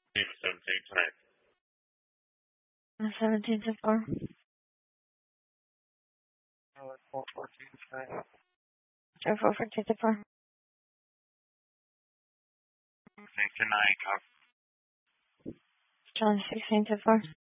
17 tonight. 17 to 4. 414 tonight. 414 to 4. Tonight, Charlie 16 to 4.